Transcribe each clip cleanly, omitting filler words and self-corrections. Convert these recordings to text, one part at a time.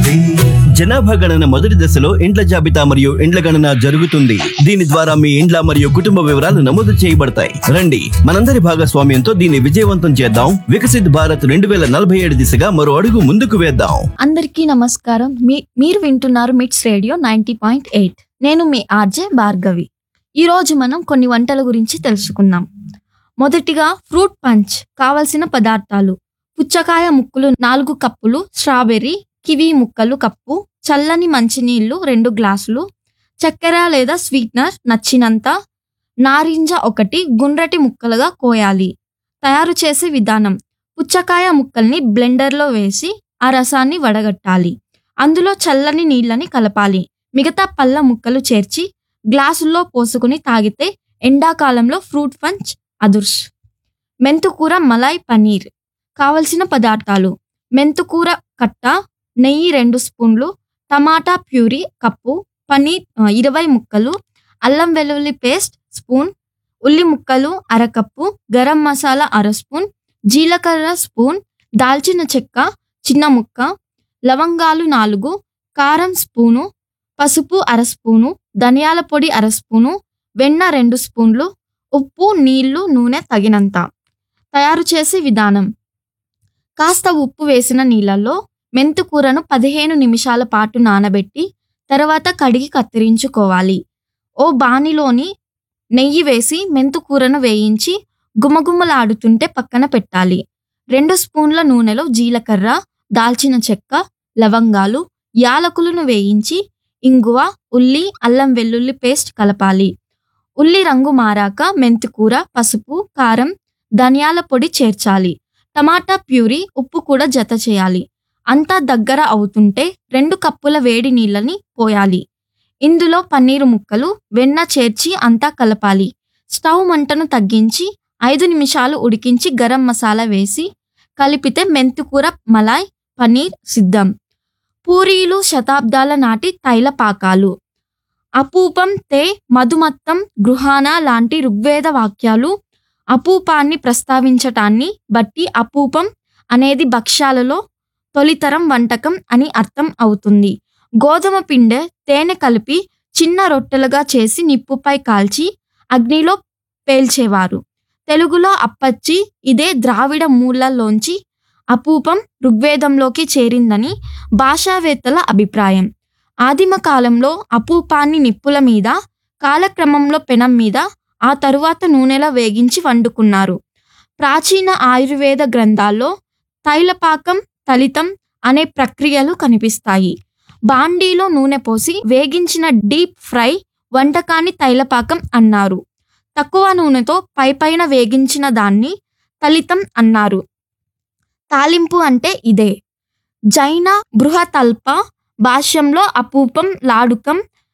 జనాభా గణన మొదటి దశలో ఇండ్ల జాబితా మరియు ఇండ్ల గణన జరుగుతుంది. దీని ద్వారా మీ ఇండ్ల మరియు కుటుంబ వివరాలు నమోదు చేయబడతాయి. రండి, మనందరి భాగస్వామ్యంతో దీన్ని విజయవంతం చేద్దాం. వికసిత్ భారత్ 2047 దిశగా మరో అడుగు ముందుకు వేద్దాం. అందరికీ నమస్కారం. మీరు వింటున్నారు మిట్స్ రేడియో 90.8. నేను మీ ఆర్జే భార్గవి. ఈరోజు మనం కొన్ని వంటల గురించి తెలుసుకుందాం. మొదటిగా ఫ్రూట్ పంచ్. కావలసిన పదార్థాలు: పుచ్చకాయ ముక్కలు 4 కప్పులు, స్ట్రాబెర్రీ, కివి ముక్కలు కప్పు, చల్లని మంచినీళ్లు 2 గ్లాసులు, చక్కెర లేదా స్వీట్నర్ నచ్చినంత, నారింజ 1 గుండ్రటి ముక్కలుగా కోయాలి. తయారు చేసే విధానం: పుచ్చకాయ ముక్కల్ని బ్లెండర్లో వేసి ఆ రసాన్ని వడగట్టాలి. అందులో చల్లని నీళ్ళని కలపాలి. మిగతా పళ్ళ ముక్కలు చేర్చి గ్లాసుల్లో పోసుకుని తాగితే ఎండాకాలంలో ఫ్రూట్ పంచ్ అదుర్స్. మెంతుకూర మలాయ్ పనీర్. కావలసిన పదార్థాలు: మెంతుకూర కట్ట, నెయ్యి 2 స్పూన్లు, టమాటా ప్యూరీ కప్పు, పనీర్ 20 ముక్కలు, అల్లం వెల్లుల్లి పేస్ట్ స్పూన్, ఉల్లి ముక్కలు అరకప్పు, గరం మసాలా 1/2 స్పూన్, జీలకర్ర స్పూన్, దాల్చిన చెక్క చిన్న ముక్క, లవంగాలు 4, కారం స్పూను, పసుపు 1/2 స్పూను, ధనియాల పొడి 1/2 స్పూను, వెన్న 2 స్పూన్లు, ఉప్పు, నీళ్లు, నూనె తగినంత. తయారు చేసే విధానం: కాస్త ఉప్పు వేసిన నీళ్ళల్లో మెంతుకూరను 15 నిమిషాల పాటు నానబెట్టి తర్వాత కడిగి కత్తిరించుకోవాలి. ఓ బాణీలోని నెయ్యి వేసి మెంతుకూరను వేయించి గుమగుమలాడుతుంటే పక్కన పెట్టాలి. 2 స్పూన్ల నూనెలో జీలకర్ర, దాల్చిన చెక్క, లవంగాలు, యాలకులను వేయించి ఇంగువ, ఉల్లి, అల్లం వెల్లుల్లి పేస్ట్ కలపాలి. ఉల్లి రంగు మారాక మెంతుకూర, పసుపు, కారం, ధనియాల పొడి చేర్చాలి. టమాటా ప్యూరీ, ఉప్పు కూడా జత చేయాలి. అంతా దగ్గర అవుతుంటే 2 కప్పుల వేడి నీళ్ళని పోయాలి. ఇందులో పన్నీరు ముక్కలు, వెన్న చేర్చి అంతా కలపాలి. స్టవ్ మంటను తగ్గించి 5 నిమిషాలు ఉడికించి గరం మసాలా వేసి కలిపితే మెంతుకూర మలాయ్ పనీర్ సిద్ధం. పూరీలు. శతాబ్దాల నాటి తైల పాకాలు. అపూపం తే మధుమత్తం గృహాణ లాంటి ఋగ్వేద వాక్యాలు అపూపాన్ని ప్రస్తావించటాన్ని బట్టి అపూపం అనేది భక్ష్యాలలో తొలితరం వంటకం అని అర్థం అవుతుంది. గోధుమ పిండి, తేనె కలిపి చిన్న రొట్టెలుగా చేసి నిప్పుపై కాల్చి అగ్నిలో పేల్చేవారు. తెలుగులో అప్పచ్చి. ఇదే ద్రావిడ మూలాల్లోంచి అపూపం ఋగ్వేదంలోకి చేరిందని భాషావేత్తల అభిప్రాయం. ఆదిమ కాలంలో అపూపాన్ని నిప్పుల మీద, కాలక్రమంలో పెనం మీద, ఆ తరువాత నూనెలో వేగించి వండుకున్నారు. ప్రాచీన ఆయుర్వేద గ్రంథాల్లో తైలపాకం, తలితం అనే ప్రక్రియలు కనిపిస్తాయి. బాండీలో నూనె పోసి వేగించిన డీప్ ఫ్రై వంటకాన్ని తైలపాకం అన్నారు. తక్కువ నూనెతో పైపైన వేగించిన దాన్ని తలితం అన్నారు. తాలింపు అంటే ఇదే. జైన బృహతల్ప భాష్యంలో అపూపం, లాడుకం,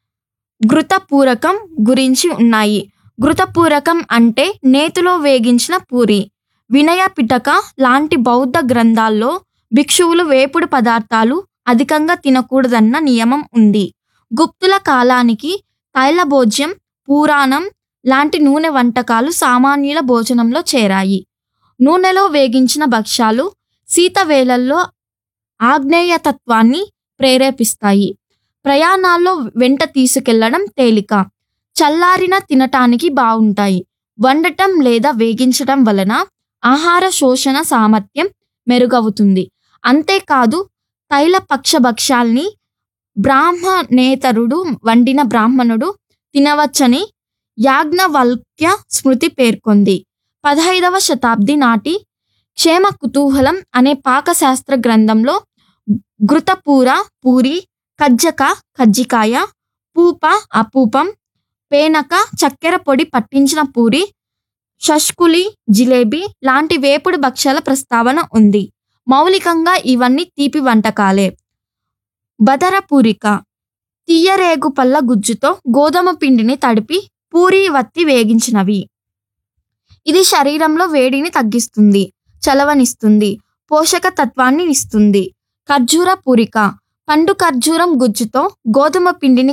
ఘృతపూరకం గురించి ఉన్నాయి. ఘృతపూరకం అంటే నేతిలో వేగించిన పూరి. వినయ పిటక లాంటి బౌద్ధ గ్రంథాల్లో భిక్షువులు వేపుడు పదార్థాలు అధికంగా తినకూడదన్న నియమం ఉంది. గుప్తుల కాలానికి తైలభోజ్యం, పూరాణం లాంటి నూనె వంటకాలు సామాన్యుల భోజనంలో చేరాయి. నూనెలో వేగించిన భక్ష్యాలు శీతవేళల్లో ఆగ్నేయతత్వాన్ని ప్రేరేపిస్తాయి. ప్రయాణాల్లో వెంట తీసుకెళ్లడం తేలిక. చల్లారిన తినటానికి బావుంటాయి. వండటం లేదా వేగించడం వలన ఆహార శోషణ సామర్థ్యం మెరుగవుతుంది. అంతేకాదు తైలపక్ష భక్ష్యాల్ని బ్రాహ్మణేతరుడు వండిన బ్రాహ్మణుడు తినవచ్చని యాజ్ఞవల్క్య స్మృతి పేర్కొంది. 15వ శతాబ్ది నాటి క్షేమ కుతూహలం అనే పాకశాస్త్ర గ్రంథంలో ఘృతపూర పూరి, కజ్జక కజ్జికాయ, పూప అపూపం, పేనక చక్కెర పొడి పట్టించిన పూరి, షష్కులి జిలేబీ లాంటి వేపుడు భక్ష్యాల ప్రస్తావన ఉంది. మౌలికంగా ఇవన్నీ తీపి వంటకాలే. బదర పూరిక. తీయరేగు పళ్ళ గుజ్జుతో గోధుమ పిండిని తడిపి పూరీ వత్తి వేగించినవి. ఇది శరీరంలో వేడిని తగ్గిస్తుంది, చలవనిస్తుంది, పోషక తత్వాన్ని ఇస్తుంది. ఖర్జూర పూరిక. పండు ఖర్జూరం గుజ్జుతో గోధుమ పిండిని